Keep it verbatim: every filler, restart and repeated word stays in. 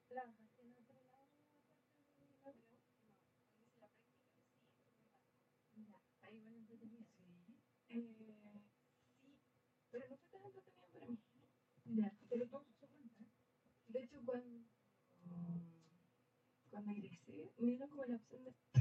¿Trabajaste en otro lado aparte de la U? Ya, ahí igual entretenido. Sí. Eh, sí, pero no fue tan entretenido para mí. Ya. Pero todo se cuenta. De hecho, cuando, cuando egresé, me dieron como la opción de